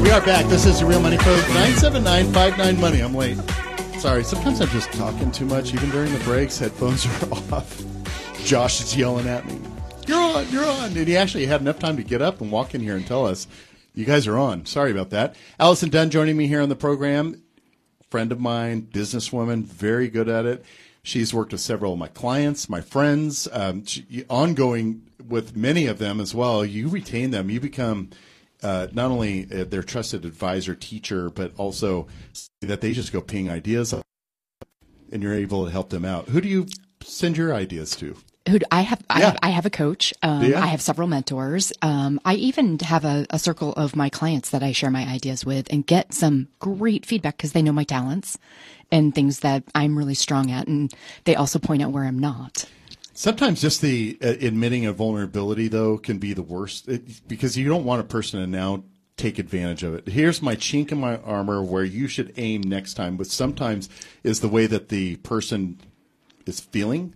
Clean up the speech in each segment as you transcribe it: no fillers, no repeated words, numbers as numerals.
We are back. This is the Real Money Code, 979-59-MONEY. I'm late. Sorry, sometimes I'm just talking too much. Even during the breaks, headphones are off. Josh is yelling at me. You're on, you're on. And he actually had enough time to get up and walk in here and tell us, you guys are on. Sorry about that. Allison Dunn joining me here on the program. Friend of mine, businesswoman, very good at it. She's worked with several of my clients, my friends, ongoing with many of them as well. You retain them. You become not only their trusted advisor, teacher, but also that they just go ping ideas and you're able to help them out. Who do you send your ideas to? I have a coach. I have several mentors. I even have a circle of my clients that I share my ideas with and get some great feedback because they know my talents and things that I'm really strong at. And they also point out where I'm not. Sometimes just the admitting a vulnerability, though, can be the worst because you don't want a person to now take advantage of it. Here's my chink in my armor where you should aim next time, but sometimes is the way that the person is feeling,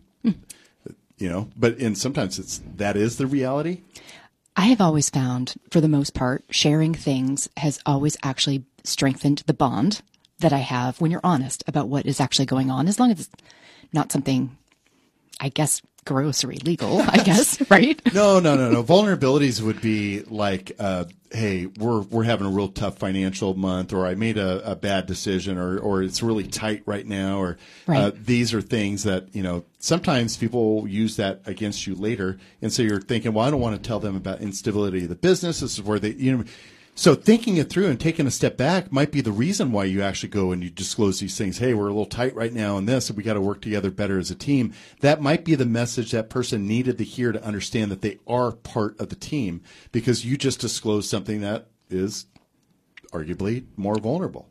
but sometimes that is the reality. I have always found, for the most part, sharing things has always actually strengthened the bond that I have when you're honest about what is actually going on, as long as it's not something, I guess, gross or illegal, I guess, right? No. Vulnerabilities would be like, hey, we're having a real tough financial month, or I made a bad decision, or it's really tight right now, or these are things that, sometimes people use that against you later. And so you're thinking, well, I don't want to tell them about instability of the business. This is where so thinking it through and taking a step back might be the reason why you actually go and you disclose these things. Hey, we're a little tight right now in this, and we got to work together better as a team. That might be the message that person needed to hear to understand that they are part of the team, because you just disclosed something that is arguably more vulnerable.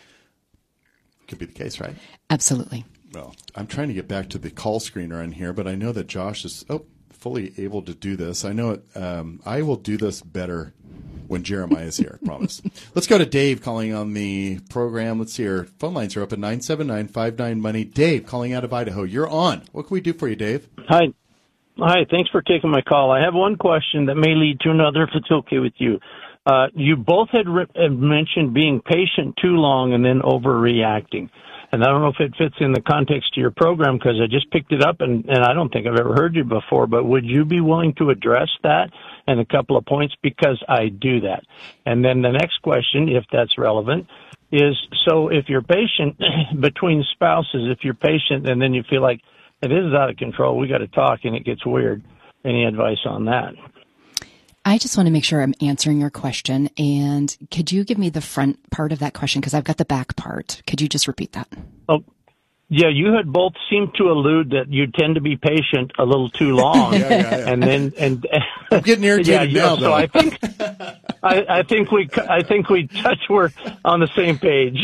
Could be the case, right? Absolutely. Well, I'm trying to get back to the call screener in here, but I know that Josh is fully able to do this. I know it. I will do this better when Jeremiah is here, I promise. Let's go to Dave calling on the program. Let's see, our phone lines are up at 979-59-MONEY. Dave calling out of Idaho. You're on. What can we do for you, Dave? Hi. Thanks for taking my call. I have one question that may lead to another, if it's okay with you. You both had mentioned being patient too long and then overreacting. And I don't know if it fits in the context of your program because I just picked it up and I don't think I've ever heard you before, but would you be willing to address that and a couple of points, because I do that? And then the next question, if that's relevant, is so if you're patient between spouses, if you're patient and then you feel like this is out of control, we got to talk and it gets weird, any advice on that? I just want to make sure I'm answering your question. And could you give me the front part of that question? Because I've got the back part. Could you just repeat that? Oh, yeah. You had both seemed to allude that you tend to be patient a little too long. Yeah. And I'm getting irritated now, though. So I think we we're on the same page.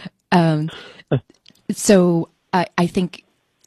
Yeah. So I think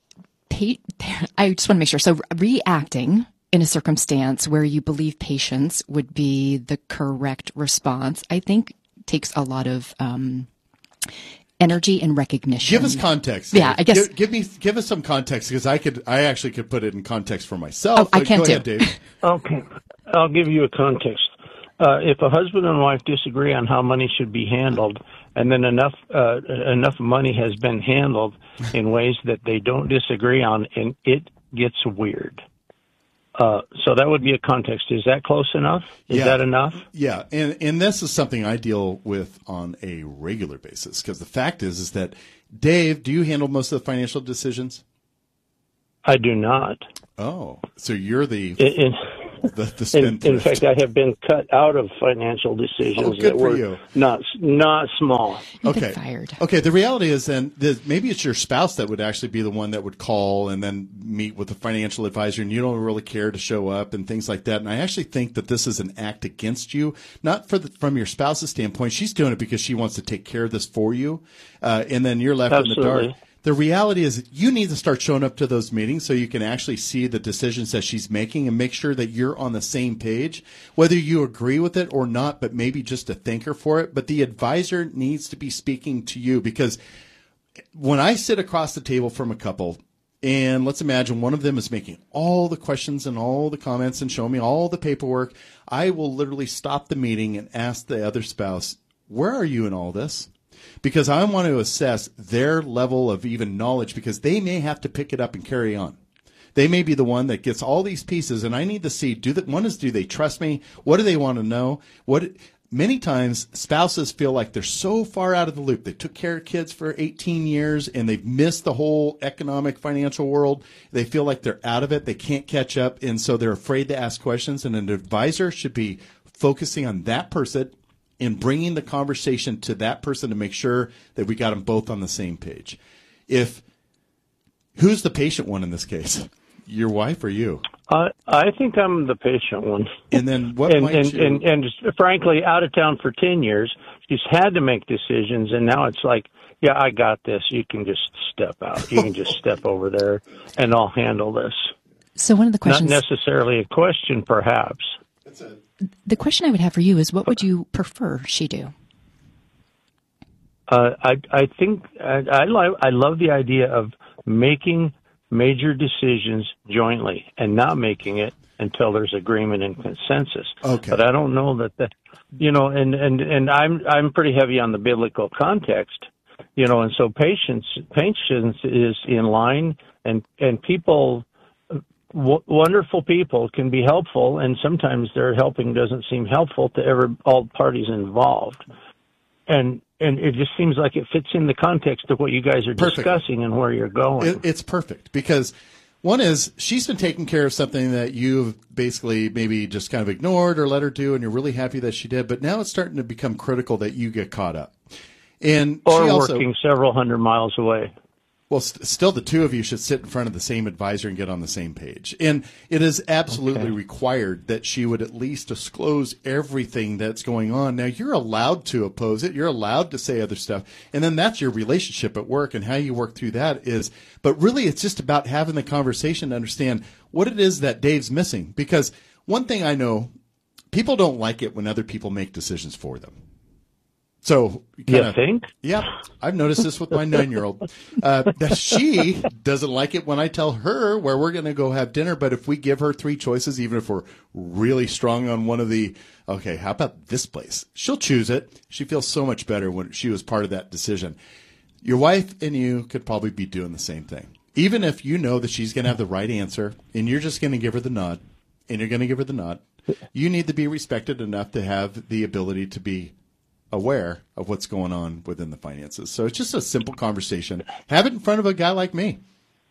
I just want to make sure. So reacting in a circumstance where you believe patience would be the correct response, I think takes a lot of energy and recognition. Give us context. Yeah, I guess. Give us some context, because I actually could put it in context for myself. I can too. Go ahead, Dave. Okay, I'll give you a context. If a husband and wife disagree on how money should be handled, and then enough money has been handled in ways that they don't disagree on, and it gets weird. So that would be a context. Is that close enough? Is that enough? Yeah, and this is something I deal with on a regular basis, because the fact is that, Dave, do you handle most of the financial decisions? I do not. Oh, so you're the spendthrift. In fact, I have been cut out of financial decisions that were not small. You've been fired. Okay, the reality is then maybe it's your spouse that would actually be the one that would call and then meet with a financial advisor, and you don't really care to show up and things like that. And I actually think that this is an act against you, not from your spouse's standpoint. She's doing it because she wants to take care of this for you, and then you're left in the dark. The reality is you need to start showing up to those meetings so you can actually see the decisions that she's making and make sure that you're on the same page, whether you agree with it or not, but maybe just to thank her for it. But the advisor needs to be speaking to you, because when I sit across the table from a couple, and let's imagine one of them is making all the questions and all the comments and showing me all the paperwork, I will literally stop the meeting and ask the other spouse, where are you in all this? Because I want to assess their level of even knowledge, because they may have to pick it up and carry on. They may be the one that gets all these pieces, and I need to see, do they trust me? What do they want to know? Many times, spouses feel like they're so far out of the loop. They took care of kids for 18 years, and they've missed the whole economic, financial world. They feel like they're out of it. They can't catch up, and so they're afraid to ask questions. And an advisor should be focusing on that person and bringing the conversation to that person to make sure that we got them both on the same page. Who's the patient one in this case? Your wife or you? I think I'm the patient one. And then what? And frankly, out of town for 10 years, she's had to make decisions, and now it's like, yeah, I got this. You can just step out. You can just step over there, and I'll handle this. So one of the questions, not necessarily a question, perhaps. The question I would have for you is, what would you prefer she do? I think I love the idea of making major decisions jointly and not making it until there's agreement and consensus. Okay. But I don't know that and I'm pretty heavy on the biblical context, and so patience is in line, and people, wonderful people can be helpful, and sometimes their helping doesn't seem helpful to all parties involved. And it just seems like it fits in the context of what you guys are discussing and where you're going. It's perfect, because one is she's been taking care of something that you've basically maybe just kind of ignored or let her do, and you're really happy that she did. But now it's starting to become critical that you get caught up. Or working several hundred miles away. Well, still the two of you should sit in front of the same advisor and get on the same page. And it is absolutely required that she would at least disclose everything that's going on. Now, you're allowed to oppose it. You're allowed to say other stuff. And then that's your relationship at work, and how you work through that is. But really, it's just about having the conversation to understand what it is that Dave's missing. Because one thing I know, people don't like it when other people make decisions for them. So you think? Yeah, I've noticed this with my 9-year-old. That she doesn't like it when I tell her where we're going to go have dinner. But if we give her 3 choices, even if we're really strong on one of the, okay, how about this place? She'll choose it. She feels so much better when she was part of that decision. Your wife and you could probably be doing the same thing. Even if you know that she's going to have the right answer and you're just going to give her the nod, and you're going to give her the nod, you need to be respected enough to have the ability to be aware of what's going on within the finances. So it's just a simple conversation. Have it in front of a guy like me.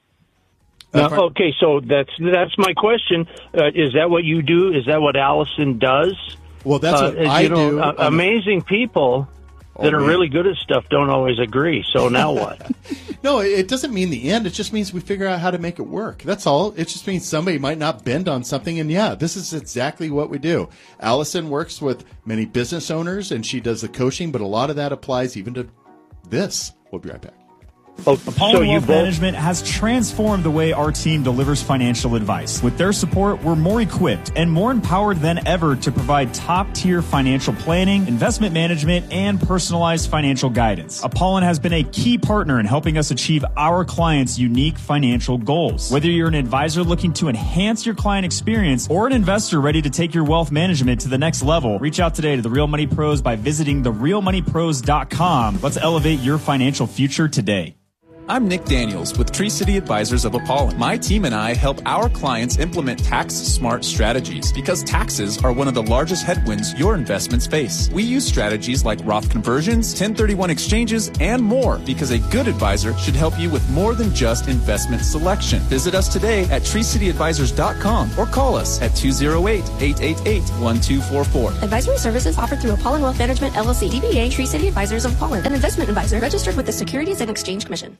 Okay, so that's my question. Is that what you do? Is that what Allison does? Well, that's what I do. Amazing people that are really good at stuff don't always agree. So now what? No, it doesn't mean the end. It just means we figure out how to make it work. That's all. It just means somebody might not bend on something. And yeah, this is exactly what we do. Allison works with many business owners, and she does the coaching, but a lot of that applies even to this. We'll be right back. Apollon Wealth Management has transformed the way our team delivers financial advice. With their support, we're more equipped and more empowered than ever to provide top-tier financial planning, investment management, and personalized financial guidance. Apollon has been a key partner in helping us achieve our clients' unique financial goals. Whether you're an advisor looking to enhance your client experience or an investor ready to take your wealth management to the next level, reach out today to the Real Money Pros by visiting therealmoneypros.com. Let's elevate your financial future today. I'm Nick Daniels with Tree City Advisors of Apollon. My team and I help our clients implement tax-smart strategies because taxes are one of the largest headwinds your investments face. We use strategies like Roth conversions, 1031 exchanges, and more because a good advisor should help you with more than just investment selection. Visit us today at treecityadvisors.com or call us at 208-888-1244. Advisory services offered through Apollon Wealth Management, LLC, DBA Tree City Advisors of Apollon, an investment advisor registered with the Securities and Exchange Commission.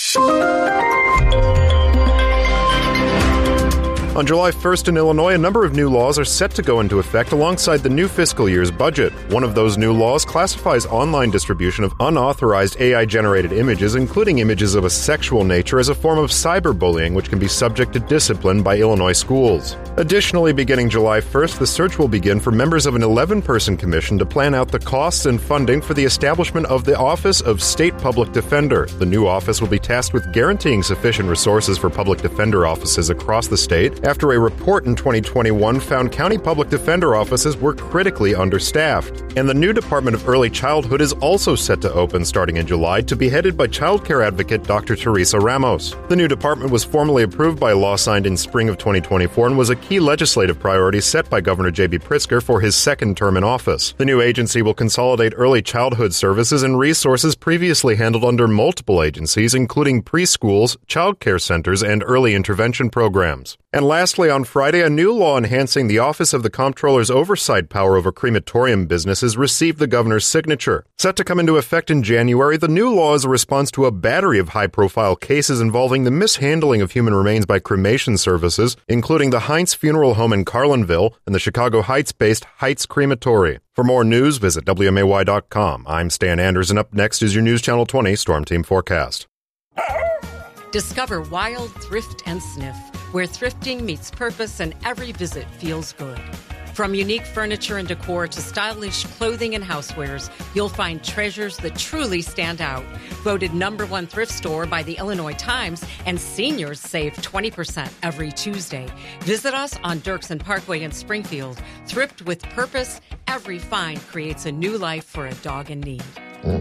On July 1st in Illinois, a number of new laws are set to go into effect alongside the new fiscal year's budget. One of those new laws classifies online distribution of unauthorized AI-generated images, including images of a sexual nature, as a form of cyberbullying, which can be subject to discipline by Illinois schools. Additionally, beginning July 1st, the search will begin for members of an 11-person commission to plan out the costs and funding for the establishment of the Office of State Public Defender. The new office will be tasked with guaranteeing sufficient resources for public defender offices across the state after a report in 2021 found county public defender offices were critically understaffed. And the new Department of Early Childhood is also set to open starting in July, to be headed by child care advocate Dr. Teresa Ramos. The new department was formally approved by a law signed in spring of 2024 and was a key legislative priority set by Governor J.B. Pritzker for his second term in office. The new agency will consolidate early childhood services and resources previously handled under multiple agencies, including preschools, child care centers, and early intervention programs. And lastly, on Friday, a new law enhancing the Office of the Comptroller's oversight power over crematorium businesses received the governor's signature. Set to come into effect in January, the new law is a response to a battery of high-profile cases involving the mishandling of human remains by cremation services, including the Heinz Funeral Home in Carlinville and the Chicago Heights-based Heights Crematory. For more news, visit WMAY.com. I'm Stan Anders, and up next is your News Channel 20 Storm Team Forecast. Discover Wild Thrift and Sniff, where thrifting meets purpose and every visit feels good. From unique furniture and decor to stylish clothing and housewares, you'll find treasures that truly stand out. Voted #1 thrift store by the Illinois Times, and seniors save 20% every Tuesday. Visit us on Dirksen Parkway in Springfield. Thrift with purpose. Every find creates a new life for a dog in need.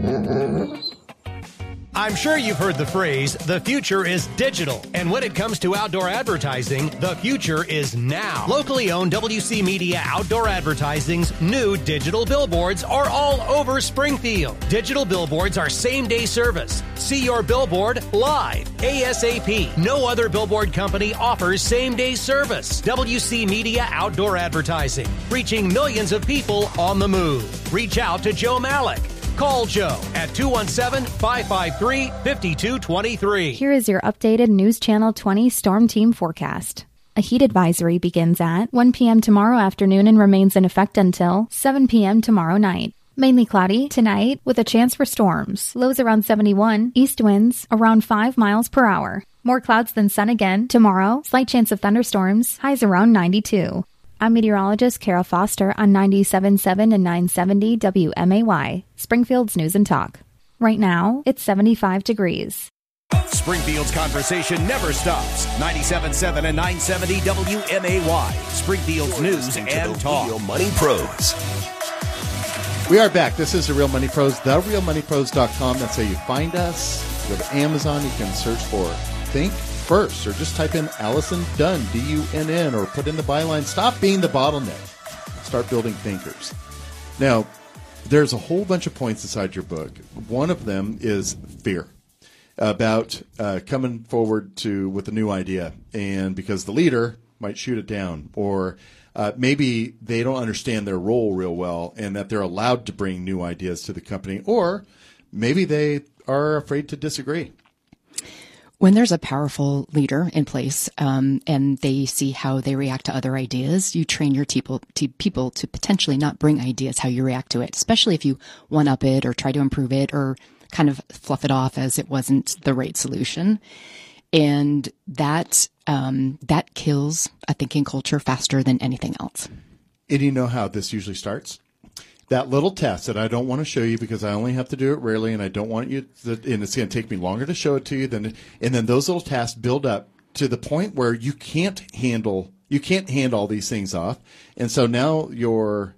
I'm sure you've heard the phrase, the future is digital. And when it comes to outdoor advertising, the future is now. Locally owned WC Media Outdoor Advertising's new digital billboards are all over Springfield. Digital billboards are same-day service. See your billboard live, ASAP. No other billboard company offers same-day service. WC Media Outdoor Advertising, reaching millions of people on the move. Reach out to Joe Malik. Call Joe at 217-553-5223. Here is your updated News Channel 20 Storm Team forecast. A heat advisory begins at 1 p.m. tomorrow afternoon and remains in effect until 7 p.m. tomorrow night. Mainly cloudy tonight with a chance for storms. Lows around 71, east winds around 5 miles per hour. More clouds than sun again tomorrow. Slight chance of thunderstorms. Highs around 92. I'm meteorologist Kara Foster on 97.7 and 970 WMAY, Springfield's News and Talk. Right now, it's 75 degrees. Springfield's conversation never stops. 97.7 and 970 WMAY, Springfield's News and Talk. Real Money Pros. We are back. This is The Real Money Pros, therealmoneypros.com. That's how you find us. Go to Amazon. You can search for Think First, or just type in Allison Dunn, D-U-N-N, or put in the byline, stop being the bottleneck. Start building thinkers. Now, there's a whole bunch of points inside your book. One of them is fear about coming forward with a new idea, and because the leader might shoot it down, or maybe they don't understand their role real well and that they're allowed to bring new ideas to the company, or maybe they are afraid to disagree. When there's a powerful leader in place and they see how they react to other ideas, you train your people to potentially not bring ideas how you react to it, especially if you one-up it or try to improve it or kind of fluff it off as it wasn't the right solution. And that kills a thinking culture faster than anything else. And you know how this usually starts? That little test that I don't want to show you because I only have to do it rarely, and I don't want you to, and it's going to take me longer to show it to you and then those little tasks build up to the point where you can't hand all these things off. And so now your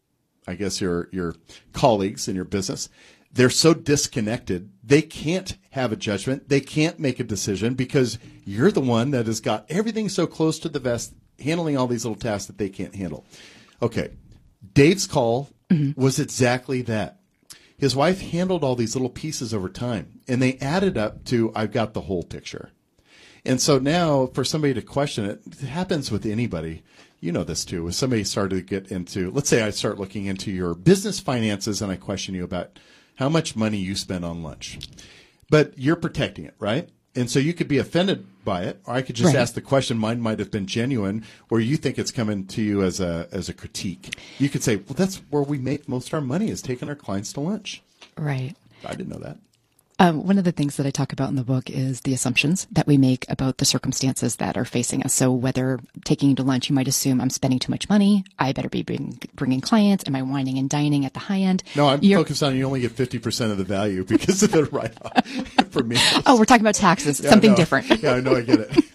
colleagues in your business, they're so disconnected, they can't have a judgment, they can't make a decision because you're the one that has got everything so close to the vest, handling all these little tasks that they can't handle. Okay, Dave's call was exactly that. His wife handled all these little pieces over time, and they added up to, I've got the whole picture. And so now for somebody to question it, it happens with anybody. You know this too. If somebody started to get into, let's say I start looking into your business finances and I question you about how much money you spend on lunch. But you're protecting it, right? And so you could be offended by it, or I could just ask the question. Mine might have been genuine, where you think it's coming to you as a critique. You could say, well, that's where we make most of our money, is taking our clients to lunch. Right. I didn't know that. One of the things that I talk about in the book is the assumptions that we make about the circumstances that are facing us. So whether taking you to lunch, you might assume I'm spending too much money. I better be bringing clients. Am I wining and dining at the high end? No, I'm focused on you only get 50% of the value because of the write-off for me. Oh, we're talking about taxes. Something different. Yeah, I know. I get it.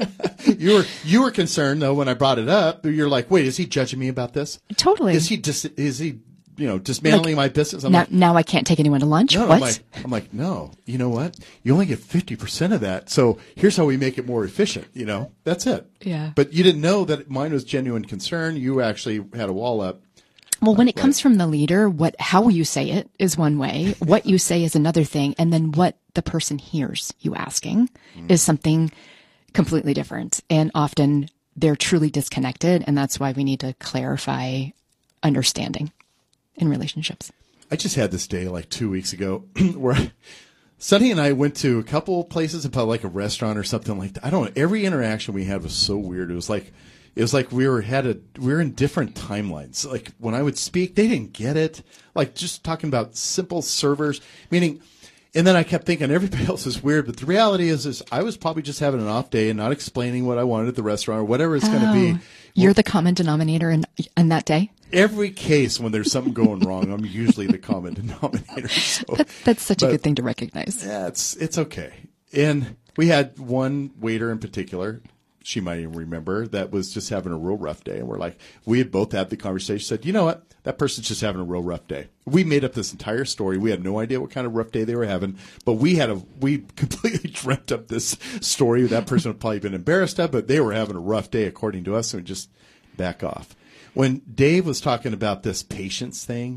You were concerned though when I brought it up. You're like, wait, is he judging me about this? Totally. Is he dismantling my business? Now I can't take anyone to lunch? No, what? I'm like, no, you know what? You only get 50% of that. So here's how we make it more efficient. That's it. Yeah. But you didn't know that mine was genuine concern. You actually had a wall up. Well, when it comes from the leader, how you say it is one way. What you say is another thing. And then what the person hears you asking is something completely different. And often they're truly disconnected. And that's why we need to clarify understanding in relationships. I just had this day like 2 weeks ago where Sunny and I went to a couple places, about like a restaurant or something like that. I don't know. Every interaction we had was so weird. It was like we were in different timelines. Like when I would speak, they didn't get it. Like just talking about simple servers, meaning. And then I kept thinking everybody else is weird, but the reality is I was probably just having an off day and not explaining what I wanted at the restaurant or whatever it's going to be. You're the common denominator in that day? Every case when there's something going wrong, I'm usually the common denominator. So. That's such a good thing to recognize. Yeah, it's okay. And we had one waiter in particular, she might even remember, that was just having a real rough day. And we had both had the conversation, said, you know what? That person's just having a real rough day. We made up this entire story. We had no idea what kind of rough day they were having, but we completely dreamt up this story. That person would probably been embarrassed of, but they were having a rough day according to us, so we just back off. When Dave was talking about this patience thing,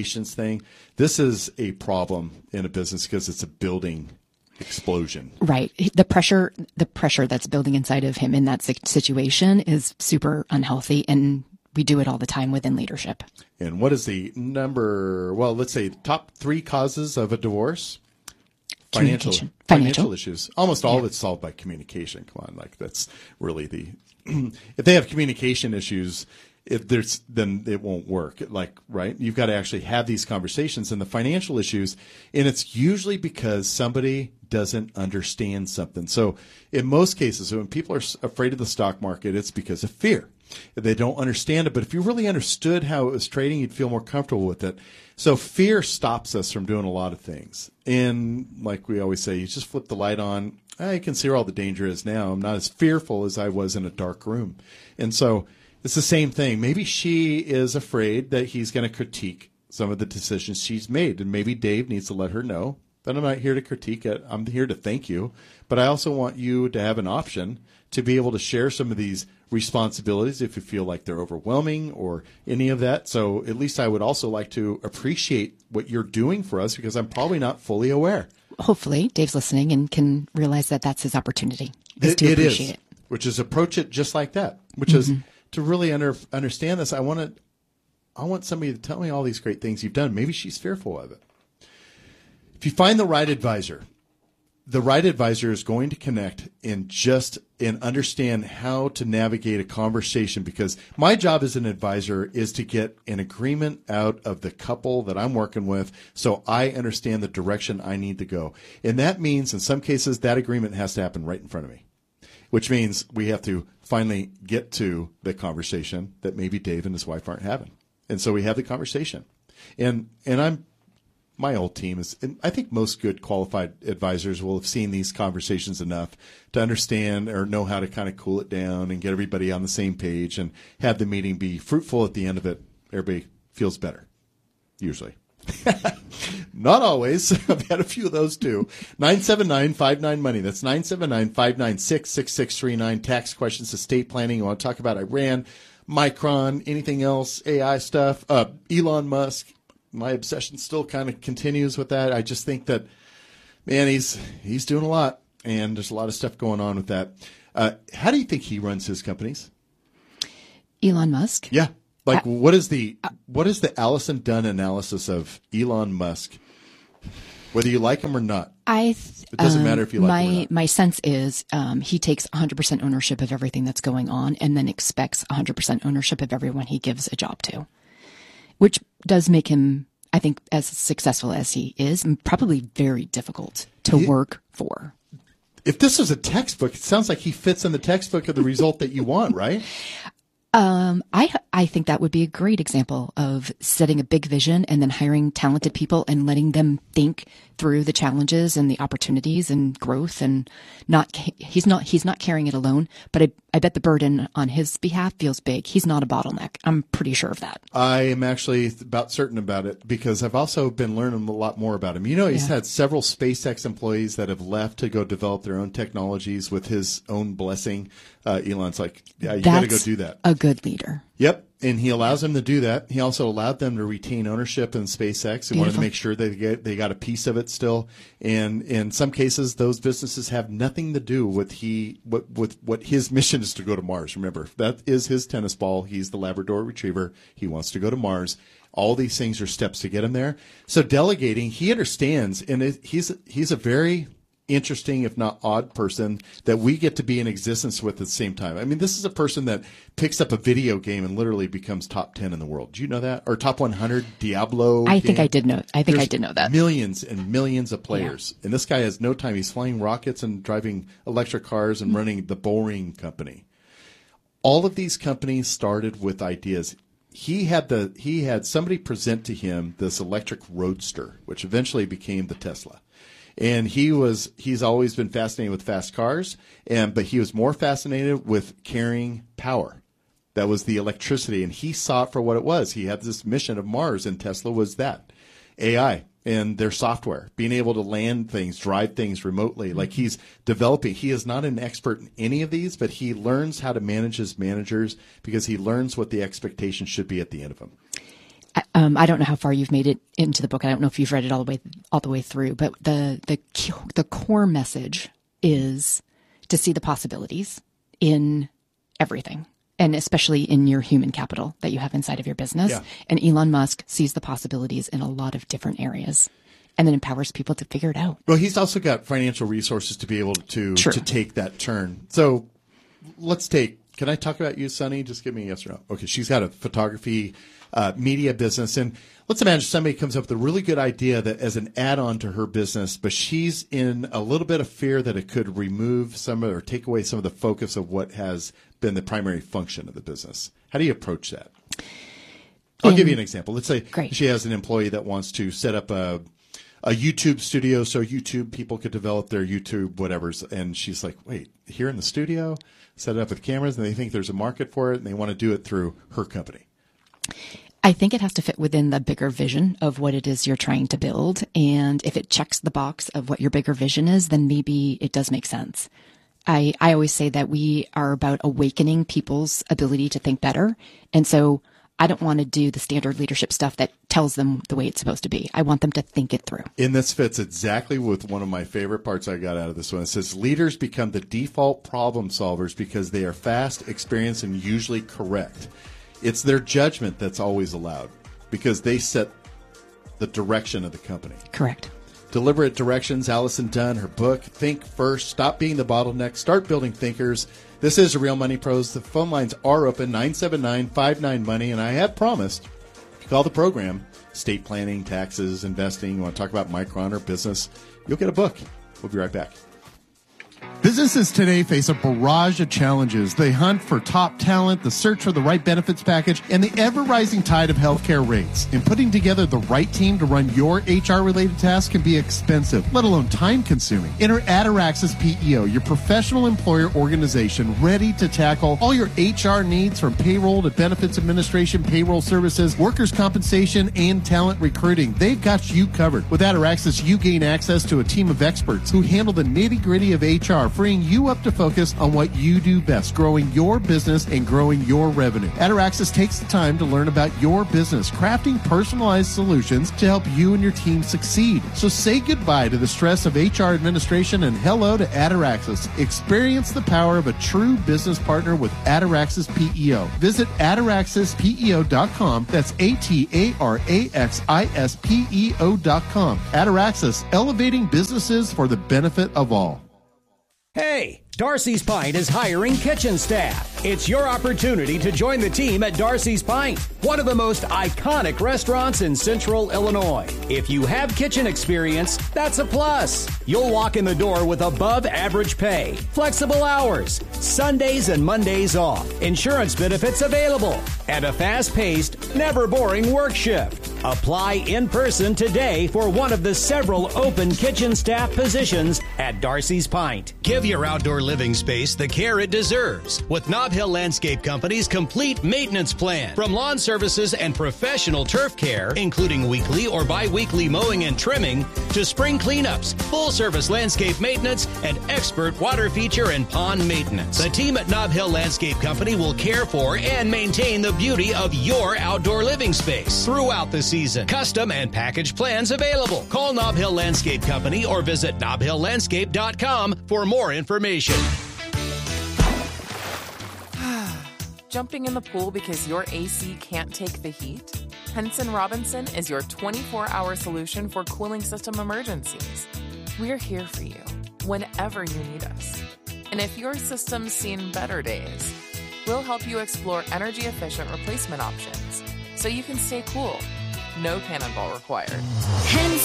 this is a problem in a business because it's a building explosion. Right. The pressure that's building inside of him in that situation is super unhealthy, and we do it all the time within leadership. And what is the number? Well, let's say top 3 causes of a divorce. Financial issues. Almost all of it's solved by communication. Come on, like that's really the. If they have communication issues, then it won't work. Like, right? You've got to actually have these conversations. And the financial issues, and it's usually because somebody doesn't understand something. So in most cases, when people are afraid of the stock market, it's because of fear. They don't understand it. But if you really understood how it was trading, you'd feel more comfortable with it. So fear stops us from doing a lot of things. And like we always say, you just flip the light on. I can see where all the danger is now. I'm not as fearful as I was in a dark room. And so it's the same thing. Maybe she is afraid that he's going to critique some of the decisions she's made. And maybe Dave needs to let her know that I'm not here to critique it. I'm here to thank you. But I also want you to have an option to be able to share some of these responsibilities if you feel like they're overwhelming or any of that. So at least I would also like to appreciate what you're doing for us because I'm probably not fully aware. Hopefully Dave's listening and can realize that that's his opportunity. It is, which is approach it just like that, which is to really understand this. I want somebody to tell me all these great things you've done. Maybe she's fearful of it. If you find the right advisor is going to connect and understand how to navigate a conversation, because my job as an advisor is to get an agreement out of the couple that I'm working with so I understand the direction I need to go. And that means in some cases that agreement has to happen right in front of me, which means we have to finally get to the conversation that maybe Dave and his wife aren't having. And so we have the conversation. And my old team is, and I think most good qualified advisors will have seen these conversations enough to understand or know how to kind of cool it down and get everybody on the same page and have the meeting be fruitful at the end of it. Everybody feels better, usually. Not always. I've had a few of those too. 979-59-MONEY. That's 979-596-6639. Tax questions, estate planning. You want to talk about Iran, Micron, anything else, AI stuff, Elon Musk. My obsession still kind of continues with that. I just think that, man, he's doing a lot, and there's a lot of stuff going on with that. How do you think he runs his companies? Elon Musk? Yeah. Like, what is the Allison Dunn analysis of Elon Musk? Whether you like him or not. It doesn't matter if you like him or not. My sense is he takes 100% ownership of everything that's going on and then expects 100% ownership of everyone he gives a job to, which does make him, I think, as successful as he is, probably very difficult to work for. If this was a textbook, it sounds like he fits in the textbook of the result that you want, right? I think that would be a great example of setting a big vision and then hiring talented people and letting them think through the challenges and the opportunities and growth, and he's not carrying it alone, but I bet the burden on his behalf feels big. He's not a bottleneck. I'm pretty sure of that. I am actually about certain about it because I've also been learning a lot more about him. He's had several SpaceX employees that have left to go develop their own technologies with his own blessing. Elon's like, yeah, you got to go do that. A good leader. Yep. And he allows them to do that. He also allowed them to retain ownership in SpaceX. He wanted to make sure they got a piece of it still. And in some cases, those businesses have nothing to do with what his mission is to go to Mars. Remember, that is his tennis ball. He's the Labrador Retriever. He wants to go to Mars. All these things are steps to get him there. So delegating, he understands, and he's a very interesting, if not odd, person that we get to be in existence with at the same time. I mean, this is a person that picks up a video game and literally becomes top 10 in the world. Do you know that? Or top 100 Diablo I think I did know that. Millions and millions of players. Yeah. And this guy has no time. He's flying rockets and driving electric cars and running the Boring Company. All of these companies started with ideas. He had somebody present to him this electric roadster, which eventually became the Tesla. And he's always been fascinated with fast cars, but he was more fascinated with carrying power. That was the electricity, and he saw it for what it was. He had this mission of Mars, and Tesla was that. AI and their software, being able to land things, drive things remotely. Like he's developing. He is not an expert in any of these, but he learns how to manage his managers because he learns what the expectation should be at the end of them. I don't know how far you've made it into the book. I don't know if you've read it all the way through, but the core message is to see the possibilities in everything, and especially in your human capital that you have inside of your business. Yeah. And Elon Musk sees the possibilities in a lot of different areas and then empowers people to figure it out. Well, he's also got financial resources to be able to take that turn. So can I talk about you, Sunny? Just give me a yes or no. Okay, she's got a photography media business, and let's imagine somebody comes up with a really good idea that as an add-on to her business, but she's in a little bit of fear that it could remove or take away some of the focus of what has been the primary function of the business. How do you approach that? I'll give you an example. Let's say she has an employee that wants to set up a YouTube studio so YouTube people could develop their YouTube whatevers, and she's like, wait, here in the studio, set it up with cameras, and they think there's a market for it, and they want to do it through her company. I think it has to fit within the bigger vision of what it is you're trying to build. And if it checks the box of what your bigger vision is, then maybe it does make sense. I always say that we are about awakening people's ability to think better. And so I don't want to do the standard leadership stuff that tells them the way it's supposed to be. I want them to think it through. And this fits exactly with one of my favorite parts I got out of this one. It says leaders become the default problem solvers because they are fast, experienced, and usually correct. It's their judgment that's always allowed because they set the direction of the company. Correct. Deliberate Directions, Allison Dunn, her book, Think First, Stop Being the Bottleneck, Start Building Thinkers. This is Real Money Pros. The phone lines are open, 979-59-MONEY, and I have promised, if you call the program, estate planning, taxes, investing, you want to talk about Micron or business, you'll get a book. We'll be right back. Businesses today face a barrage of challenges. They hunt for top talent, the search for the right benefits package, and the ever-rising tide of healthcare rates. And putting together the right team to run your HR-related tasks can be expensive, let alone time-consuming. Enter Ataraxis PEO, your professional employer organization ready to tackle all your HR needs from payroll to benefits administration, payroll services, workers' compensation, and talent recruiting. They've got you covered. With Ataraxis, you gain access to a team of experts who handle the nitty-gritty of HR, freeing you up to focus on what you do best, growing your business and growing your revenue. Ataraxis takes the time to learn about your business, crafting personalized solutions to help you and your team succeed. So say goodbye to the stress of HR administration and hello to Ataraxis. Experience the power of a true business partner with Ataraxis PEO. Visit ataraxispeo.com. That's ATARAXISPEO.com. Ataraxis, elevating businesses for the benefit of all. Hey, Darcy's Pint is hiring kitchen staff. It's your opportunity to join the team at Darcy's Pint, one of the most iconic restaurants in Central Illinois. If you have kitchen experience, that's a plus. You'll walk in the door with above average pay, flexible hours, Sundays and Mondays off, insurance benefits available, and a fast-paced, never boring work shift. Apply in person today for one of the several open kitchen staff positions at Darcy's Pint. Give your outdoor living space the care it deserves with Nob Hill Landscape Company's complete maintenance plan. From lawn services and professional turf care, including weekly or bi-weekly mowing and trimming, to spring cleanups, full-service landscape maintenance, and expert water feature and pond maintenance. The team at Nob Hill Landscape Company will care for and maintain the beauty of your outdoor living space throughout the season. Custom and package plans available. Call Nob Hill Landscape Company or visit nobhilllandscape.com for more information. Jumping in the pool because your AC can't take the heat? Henson Robinson is your 24-hour solution for cooling system emergencies. We're here for you whenever you need us. And if your system's seen better days, we'll help you explore energy-efficient replacement options so you can stay cool. No cannonball required. Henson